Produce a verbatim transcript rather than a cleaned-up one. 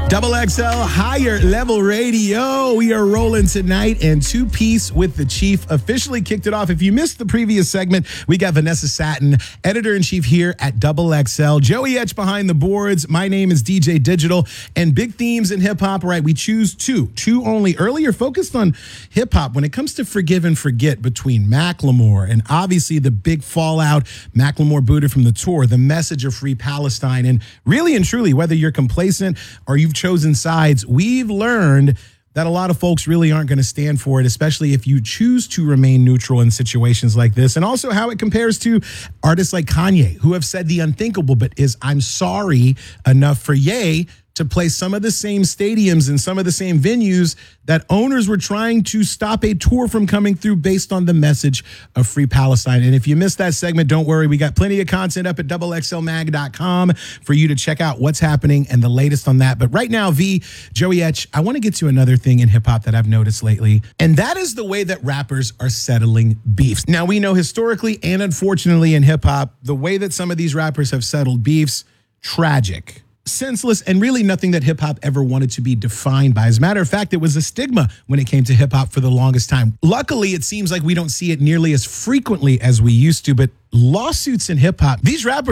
Double X L Higher Level Radio. We are rolling tonight, and Two Piece with the Chief officially kicked it off. If you missed the previous segment, we got Vanessa Satin, editor-in-chief here at Double X L. Joey Etch behind the boards. My name is D J Digital, and big themes in hip-hop, right? We choose two, two only. Earlier, focused on hip-hop when it comes to Forgive and Forget between Macklemore and obviously the big fallout. Macklemore booted from the tour, the message of Free Palestine, and really and truly, whether you're complacent or you've chosen sides, we've learned that a lot of folks really aren't going to stand for it, especially if you choose to remain neutral in situations like this. And also how it compares to artists like Kanye, who have said the unthinkable, but is I'm sorry enough for Ye to play some of the same stadiums and some of the same venues that owners were trying to stop a tour from coming through based on the message of Free Palestine. And if you missed that segment, don't worry. We got plenty of content up at double x l mag dot com for you to check out what's happening and the latest on that. But right now, V, Joey Etch, I want to get to another thing in hip hop that I've noticed lately, and that is the way that rappers are settling beefs. Now, we know historically and unfortunately in hip hop, the way that some of these rappers have settled beefs, tragic, senseless, and really nothing that hip hop ever wanted to be defined by. As a matter of fact, it was a stigma when it came to hip hop for the longest time. Luckily, it seems like we don't see it nearly as frequently as we used to, but lawsuits in hip hop, these rappers